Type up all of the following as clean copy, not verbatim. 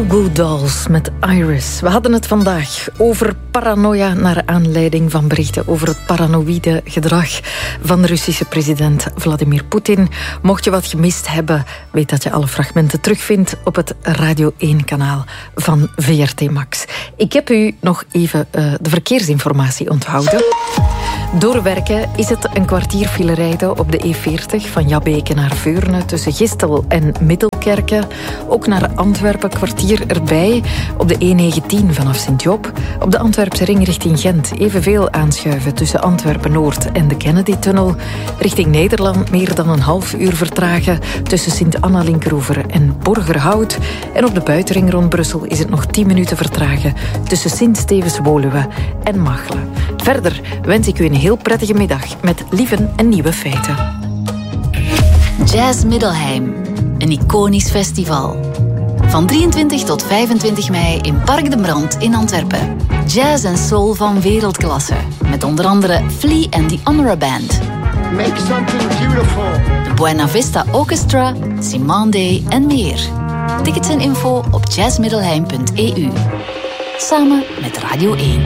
Good Dolls met Iris. We hadden het vandaag over paranoia naar aanleiding van berichten over het paranoïde gedrag van de Russische president Vladimir Poetin. Mocht je wat gemist hebben, weet dat je alle fragmenten terugvindt op het Radio 1-kanaal van VRT Max. Ik heb u nog even de verkeersinformatie onthouden. Doorwerken is het een kwartier file rijden op de E40 van Jabbeke naar Veurne tussen Gistel en Middelkerke. Ook naar Antwerpen kwartier erbij op de E19 vanaf Sint-Job. Op de Antwerpse ring richting Gent evenveel aanschuiven tussen Antwerpen-Noord en de Kennedy-tunnel. Richting Nederland meer dan een half uur vertragen tussen Sint-Anna-Linkeroever en Borgerhout. En op de buitenring rond Brussel is het nog 10 minuten vertragen tussen Sint-Stevens-Woluwe en Machelen. Verder wens ik u een heel prettige middag met Lieven en nieuwe feiten. Jazz Middelheim, een iconisch festival. Van 23 tot 25 mei in Park de Brand in Antwerpen. Jazz en soul van wereldklasse. Met onder andere Flea en The Honora Band. Make something beautiful. De Buena Vista Orchestra, Simone Day en meer. Tickets en info op jazzmiddelheim.eu. Samen met Radio 1.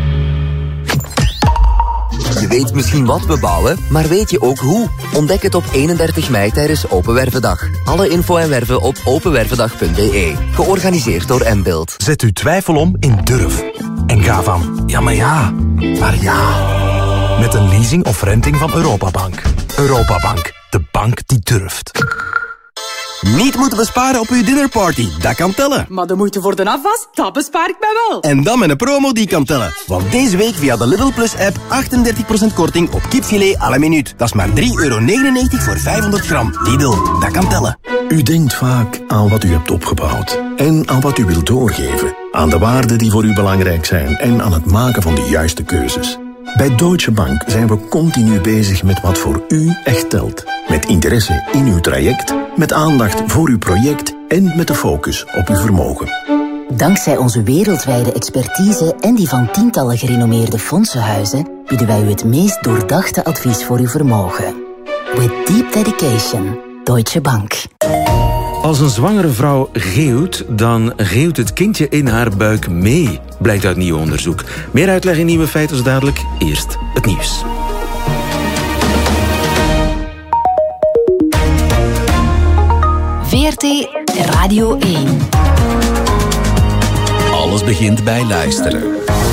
Je weet misschien wat we bouwen, maar weet je ook hoe? Ontdek het op 31 mei tijdens Open Wervendag. Alle info en werven op openwervendag.be. Georganiseerd door Mbuild. Zet uw twijfel om in durf. En ga van ja, maar ja, met een leasing of renting van Europabank. Europabank, de bank die durft. Niet moeten besparen op uw dinnerparty, dat kan tellen. Maar de moeite voor de afwas, dat bespaar ik mij wel. En dan met een promo die kan tellen. Want deze week via de Lidl Plus app 38% korting op kipfilet à la minuut. Dat is maar €3,99 voor 500 gram. Lidl, dat kan tellen. U denkt vaak aan wat u hebt opgebouwd. En aan wat u wilt doorgeven. Aan de waarden die voor u belangrijk zijn. En aan het maken van de juiste keuzes. Bij Deutsche Bank zijn we continu bezig met wat voor u echt telt. Met interesse in uw traject, met aandacht voor uw project en met de focus op uw vermogen. Dankzij onze wereldwijde expertise en die van tientallen gerenommeerde fondsenhuizen bieden wij u het meest doordachte advies voor uw vermogen. With deep dedication, Deutsche Bank. Als een zwangere vrouw geeuwt, dan geeuwt het kindje in haar buik mee, blijkt uit nieuw onderzoek. Meer uitleg in Nieuwe Feiten zo dadelijk. Eerst het nieuws. VRT Radio 1. Alles begint bij luisteren.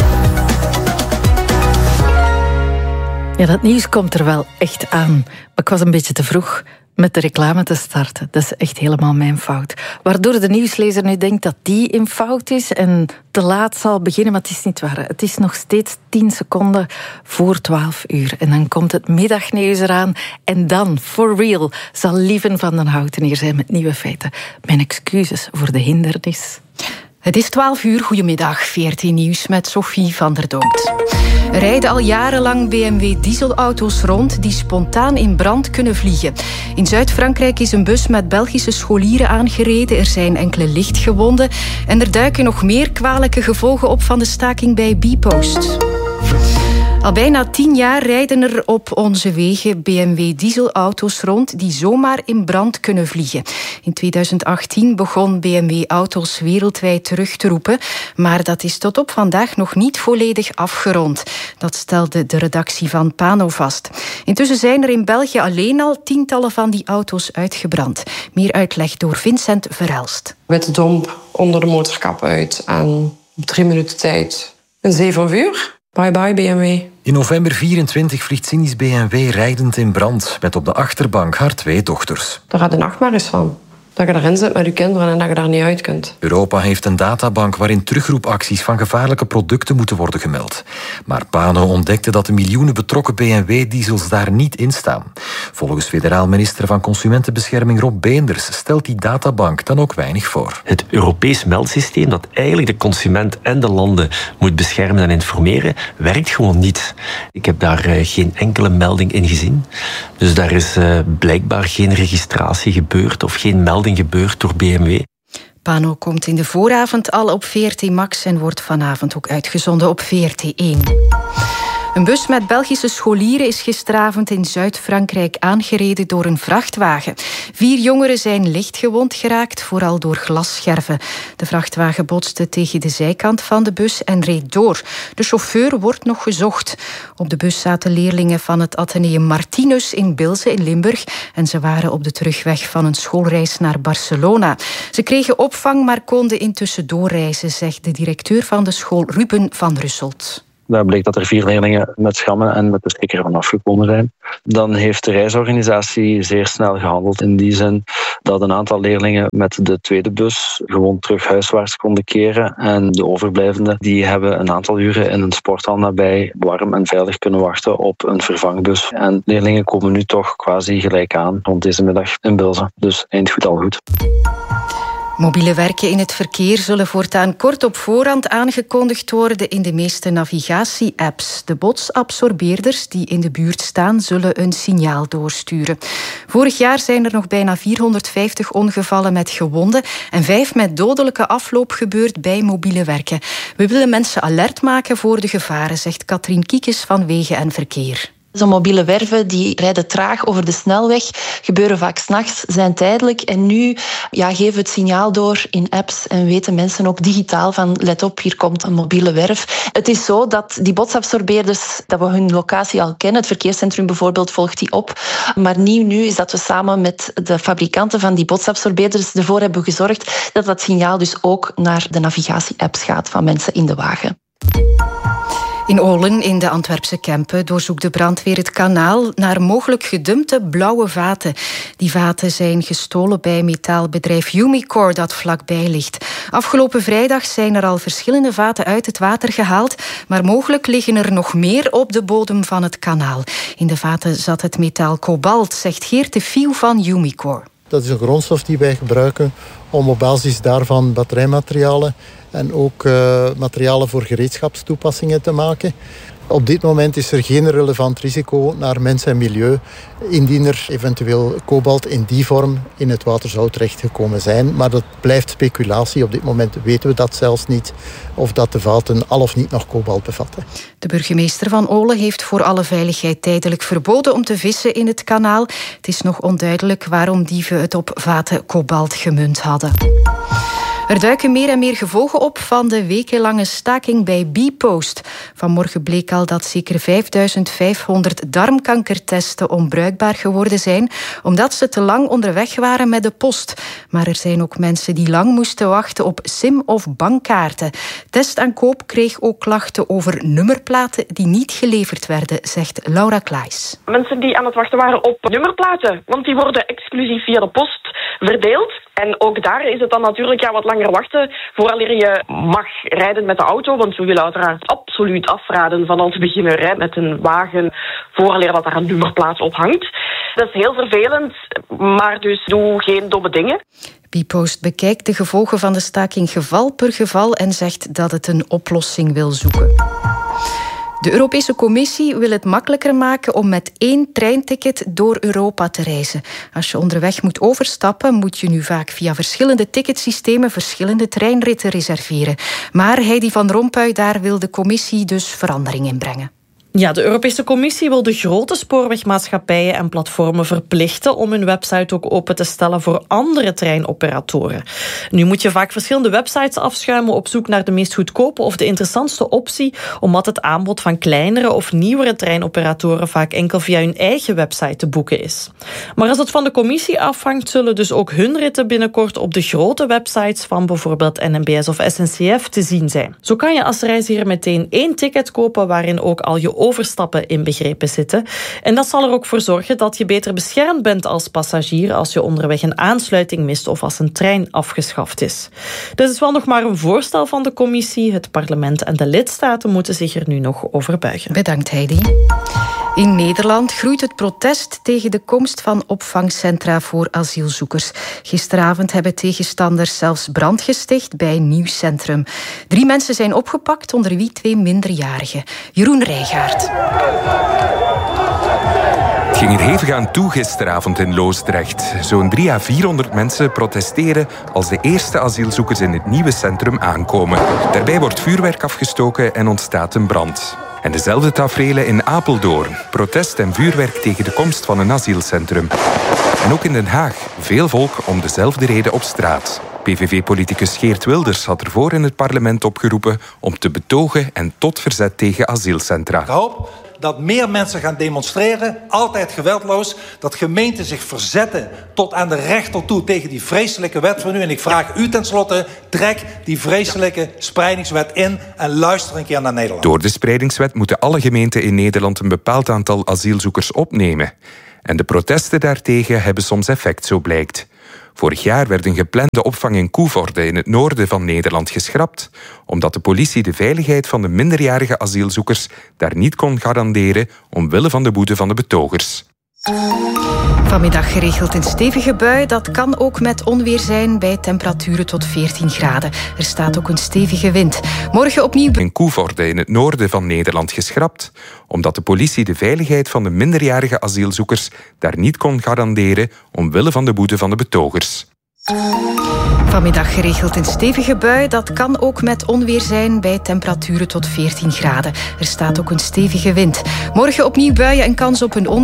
Ja, dat nieuws komt er wel echt aan. Maar ik was een beetje te vroeg met de reclame te starten. Dat is echt helemaal mijn fout. Waardoor de nieuwslezer nu denkt dat die in fout is en te laat zal beginnen, maar het is niet waar. Het is nog steeds 10 seconden voor 12 uur. En dan komt het middagnieuws eraan. En dan, for real, zal Lieven van den Houten hier zijn met nieuwe feiten. Mijn excuses voor de hindernis. Het is 12 uur, goedemiddag, VRT Nieuws met Sophie van der Donkt. Er rijden al jarenlang BMW dieselauto's rond die spontaan in brand kunnen vliegen. In Zuid-Frankrijk is een bus met Belgische scholieren aangereden. Er zijn enkele lichtgewonden. En er duiken nog meer kwalijke gevolgen op van de staking bij Bpost. Al bijna 10 jaar rijden er op onze wegen BMW dieselauto's rond die zomaar in brand kunnen vliegen. In 2018 begon BMW auto's wereldwijd terug te roepen, maar dat is tot op vandaag nog niet volledig afgerond. Dat stelde de redactie van Pano vast. Intussen zijn er in België alleen al tientallen van die auto's uitgebrand. Meer uitleg door Vincent Verhelst. Witte domp onder de motorkap uit en op 3 minuten tijd een zee van vuur. Bye bye BMW. In november 24 vliegt cynisch BMW rijdend in brand met op de achterbank haar 2 dochters. Daar gaat de nachtmerries van. Dat je erin zit met je kinderen en dat je daar niet uit kunt. Europa heeft een databank waarin terugroepacties van gevaarlijke producten moeten worden gemeld. Maar Pano ontdekte dat de miljoenen betrokken BMW-diesels daar niet in staan. Volgens federaal minister van Consumentenbescherming Rob Beenders stelt die databank dan ook weinig voor. Het Europees meldsysteem dat eigenlijk de consument en de landen moet beschermen en informeren, werkt gewoon niet. Ik heb daar geen enkele melding in gezien. Dus daar is blijkbaar geen registratie gebeurd of geen melding gebeurd door BMW. Pano komt in de vooravond al op VRT Max en wordt vanavond ook uitgezonden op VRT 1. Een bus met Belgische scholieren is gisteravond in Zuid-Frankrijk aangereden door een vrachtwagen. 4 jongeren zijn licht gewond geraakt, vooral door glasscherven. De vrachtwagen botste tegen de zijkant van de bus en reed door. De chauffeur wordt nog gezocht. Op de bus zaten leerlingen van het Atheneum Martinus in Bilze in Limburg en ze waren op de terugweg van een schoolreis naar Barcelona. Ze kregen opvang, maar konden intussen doorreizen, zegt de directeur van de school Ruben van Russelt. Daar bleek dat er 4 leerlingen met schrammen en met de stekker van afgekomen zijn. Dan heeft de reisorganisatie zeer snel gehandeld in die zin dat een aantal leerlingen met de tweede bus gewoon terug huiswaarts konden keren. En de overblijvenden die hebben een aantal uren in een sporthal nabij warm en veilig kunnen wachten op een vervangbus. En leerlingen komen nu toch quasi gelijk aan rond deze middag in Bilze. Dus eind goed al goed. Mobiele werken in het verkeer zullen voortaan kort op voorhand aangekondigd worden in de meeste navigatie-apps. De botsabsorbeerders die in de buurt staan zullen een signaal doorsturen. Vorig jaar zijn er nog bijna 450 ongevallen met gewonden en 5 met dodelijke afloop gebeurd bij mobiele werken. We willen mensen alert maken voor de gevaren, zegt Katrien Kiekes van Wegen en Verkeer. Zo'n mobiele werven die rijden traag over de snelweg, gebeuren vaak 's nachts, zijn tijdelijk. En nu geven we het signaal door in apps en weten mensen ook digitaal van let op, hier komt een mobiele werf. Het is zo dat die botsabsorbeerders, dat we hun locatie al kennen. Het verkeerscentrum bijvoorbeeld volgt die op. Maar nieuw nu is dat we samen met de fabrikanten van die botsabsorbeerders ervoor hebben gezorgd dat dat signaal dus ook naar de navigatie-apps gaat van mensen in de wagen. In Olen, in de Antwerpse Kempen, doorzoekt de brandweer het kanaal naar mogelijk gedumpte blauwe vaten. Die vaten zijn gestolen bij metaalbedrijf Umicore dat vlakbij ligt. Afgelopen vrijdag zijn er al verschillende vaten uit het water gehaald, maar mogelijk liggen er nog meer op de bodem van het kanaal. In de vaten zat het metaal kobalt, zegt Geert de Fiel van Umicore. Dat is een grondstof die wij gebruiken om op basis daarvan batterijmaterialen en ook materialen voor gereedschapstoepassingen te maken. Op dit moment is er geen relevant risico naar mens en milieu, indien er eventueel kobalt in die vorm in het water zou terechtgekomen zijn. Maar dat blijft speculatie. Op dit moment weten we dat zelfs niet, of dat de vaten al of niet nog kobalt bevatten. De burgemeester van Olen heeft voor alle veiligheid tijdelijk verboden om te vissen in het kanaal. Het is nog onduidelijk waarom dieven het op vaten kobalt gemunt hadden. Er duiken meer en meer gevolgen op van de wekenlange staking bij Bpost. Vanmorgen bleek al dat zeker 5500 darmkankertesten onbruikbaar geworden zijn, omdat ze te lang onderweg waren met de post. Maar er zijn ook mensen die lang moesten wachten op sim- of bankkaarten. Testaankoop kreeg ook klachten over nummerplaten die niet geleverd werden, zegt Laura Klaes. Mensen die aan het wachten waren op nummerplaten, want die worden exclusief via de post verdeeld. En ook daar is het dan natuurlijk wat langer wachten vooraleer je mag rijden met de auto. Want we willen uiteraard absoluut afraden van al te beginnen rijden met een wagen vooraleer dat daar een nummerplaat op hangt. Dat is heel vervelend, maar dus doe geen domme dingen. Bpost bekijkt de gevolgen van de staking geval per geval en zegt dat het een oplossing wil zoeken. De Europese Commissie wil het makkelijker maken om met 1 treinticket door Europa te reizen. Als je onderweg moet overstappen, moet je nu vaak via verschillende ticketsystemen verschillende treinritten reserveren. Maar Heidi van Rompuy, daar wil de Commissie dus verandering in brengen. Ja, de Europese Commissie wil de grote spoorwegmaatschappijen en platformen verplichten om hun website ook open te stellen voor andere treinoperatoren. Nu moet je vaak verschillende websites afschuimen op zoek naar de meest goedkope of de interessantste optie, omdat het aanbod van kleinere of nieuwere treinoperatoren vaak enkel via hun eigen website te boeken is. Maar als het van de Commissie afhangt, zullen dus ook hun ritten binnenkort op de grote websites van bijvoorbeeld NMBS of SNCF te zien zijn. Zo kan je als reiziger meteen 1 ticket kopen waarin ook al je overstappen inbegrepen zitten. En dat zal er ook voor zorgen dat je beter beschermd bent als passagier als je onderweg een aansluiting mist of als een trein afgeschaft is. Dit is wel nog maar een voorstel van de Commissie. Het parlement en de lidstaten moeten zich er nu nog over buigen. Bedankt, Heidi. In Nederland groeit het protest tegen de komst van opvangcentra voor asielzoekers. Gisteravond hebben tegenstanders zelfs brand gesticht bij een nieuw centrum. 3 mensen zijn opgepakt, onder wie 2 minderjarigen. Jeroen Rijgaard. Het ging er hevig aan toe gisteravond in Loosdrecht. Zo'n 300 à 400 mensen protesteren als de eerste asielzoekers in het nieuwe centrum aankomen. Daarbij wordt vuurwerk afgestoken en ontstaat een brand. En dezelfde taferelen in Apeldoorn. Protest en vuurwerk tegen de komst van een asielcentrum. En ook in Den Haag. Veel volk om dezelfde reden op straat. PVV-politicus Geert Wilders had ervoor in het parlement opgeroepen om te betogen en tot verzet tegen asielcentra. Ik hoop dat meer mensen gaan demonstreren, altijd geweldloos, dat gemeenten zich verzetten tot aan de rechter toe tegen die vreselijke wet van u. En ik vraag u tenslotte, trek die vreselijke spreidingswet in en luister een keer naar Nederland. Door de spreidingswet moeten alle gemeenten in Nederland een bepaald aantal asielzoekers opnemen. En de protesten daartegen hebben soms effect, zo blijkt. Vorig jaar werd een geplande opvang in Koevoorde in het noorden van Nederland geschrapt, omdat de politie de veiligheid van de minderjarige asielzoekers daar niet kon garanderen omwille van de woede van de betogers. Vanmiddag geregeld een stevige bui. Dat kan ook met onweer zijn bij temperaturen tot 14 graden. Er staat ook een stevige wind. Morgen opnieuw... In Koevoorde in het noorden van Nederland geschrapt, omdat de politie de veiligheid van de minderjarige asielzoekers daar niet kon garanderen omwille van de woede van de betogers. Vanmiddag geregeld een stevige bui. Dat kan ook met onweer zijn bij temperaturen tot 14 graden. Er staat ook een stevige wind. Morgen opnieuw buien en kans op een